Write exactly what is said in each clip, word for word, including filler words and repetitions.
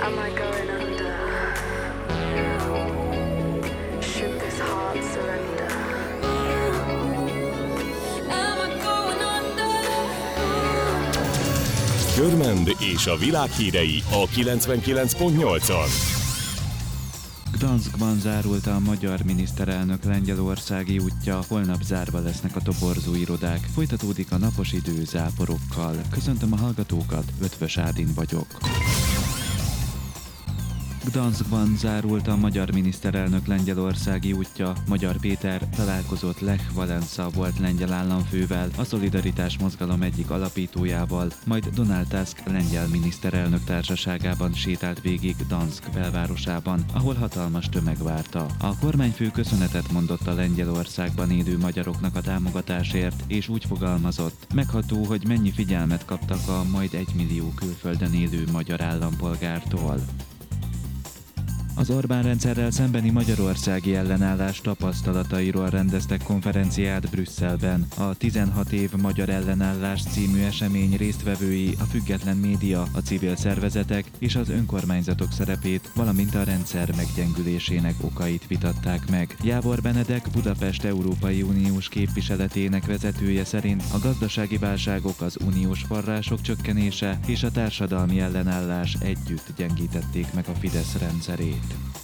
Am I going under? Should this heart surrender? Am I going under? Körmend és a világ hírei a kilencvenkilenc pont nyolcon. Gdanskban zárult a magyar miniszterelnök lengyelországi útja, holnap zárva lesznek a toborzó irodák. Folytatódik a napos idő záporokkal. Köszöntöm a hallgatókat, Ötvös Ádin vagyok. Gdanskban zárult a magyar miniszterelnök lengyelországi útja. Magyar Péter találkozott Lech Wałęsa volt lengyel államfővel, a Szolidaritás mozgalom egyik alapítójával, majd Donald Tusk lengyel miniszterelnök társaságában sétált végig Gdansk belvárosában, ahol hatalmas tömeg várta. A kormányfő köszönetet mondott a Lengyelországban élő magyaroknak a támogatásért, és úgy fogalmazott: megható, hogy mennyi figyelmet kaptak a majd egymillió külföldön élő magyar állampolgártól. Az Orbán rendszerrel szembeni magyarországi ellenállás tapasztalatairól rendeztek konferenciát Brüsszelben. A tizenhat év magyar ellenállás című esemény résztvevői a független média, a civil szervezetek és az önkormányzatok szerepét, valamint a rendszer meggyengülésének okait vitatták meg. Jávor Benedek, Budapest Európai Uniós képviseletének vezetője szerint a gazdasági válságok, az uniós források csökkenése és a társadalmi ellenállás együtt gyengítették meg a Fidesz rendszerét.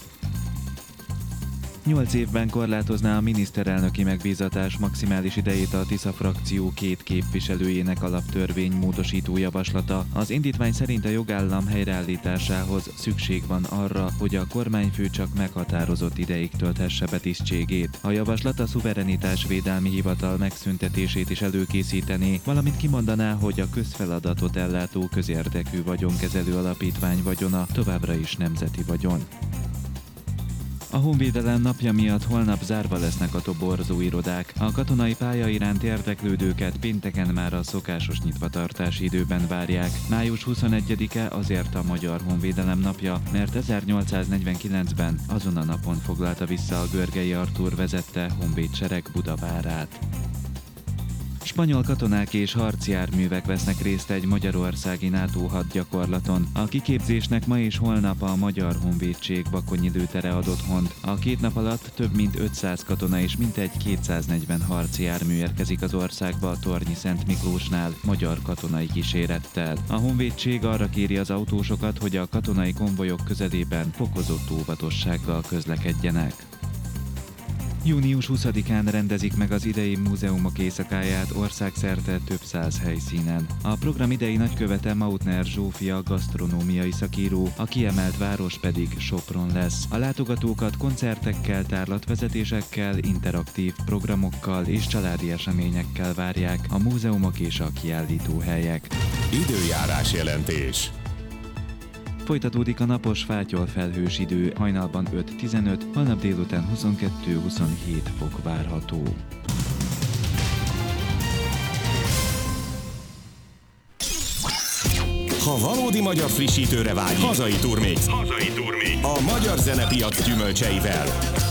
Nyolc évben korlátozná a miniszterelnöki megbízatás maximális idejét a Tisza frakció két képviselőjének alaptörvény módosító javaslata. Az indítvány szerint a jogállam helyreállításához szükség van arra, hogy a kormányfő csak meghatározott ideig tölthesse be tisztségét. A javaslat a szuverenitásvédelmi hivatal megszüntetését is előkészítené, valamint kimondaná, hogy a közfeladatot ellátó közérdekű vagyonkezelő alapítvány vagyona továbbra is nemzeti vagyon. A Honvédelem napja miatt holnap zárva lesznek a toborzó irodák. A katonai pálya iránt érdeklődőket pénteken már a szokásos nyitvatartási időben várják. május huszonegyedike azért a Magyar Honvédelem napja, mert ezernyolcszáznegyvenkilencben azon a napon foglalta vissza a Görgei Artúr vezette honvédsereg Budavárát. Spanyol katonák és harcjárművek vesznek részt egy magyarországi NATO hadgyakorlaton. A kiképzésnek ma és holnap a Magyar Honvédség Bakonyi lőtere ad otthont. A két nap alatt több mint ötszáz katona és mintegy kétszáznegyven harcjármű érkezik az országba a Tornyi Szent Miklósnál magyar katonai kísérettel. A honvédség arra kéri az autósokat, hogy a katonai konvojok közelében fokozott óvatossággal közlekedjenek. június huszadikán rendezik meg az idei múzeumok éjszakáját országszerte több száz helyszínen. A program idei nagykövete Mautner Zsófia gasztronómiai szakíró, a kiemelt város pedig Sopron lesz. A látogatókat koncertekkel, tárlatvezetésekkel, interaktív programokkal és családi eseményekkel várják a múzeumok és a kiállítóhelyek. Időjárás jelentés. Folytatódik a napos fátyol felhős idő, hajnalban öt tizenöt, holnap délután huszonkettő huszonhét fok várható. Ha valódi magyar frissítőre vágy, hazai turmix. Hazai turmix. A magyar zenepiac gyümölcseivel.